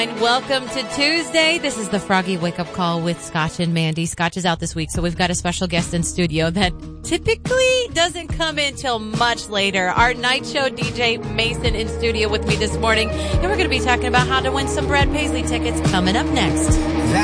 Welcome to Tuesday. This is the Froggy Wake Up Call with Scotch and Mandy. Scotch is out this week, so we've got a special guest in studio that typically doesn't come in till much later. Our night show DJ Mason in studio with me this morning, and we're going to be talking about how to win some Brad Paisley tickets coming up next.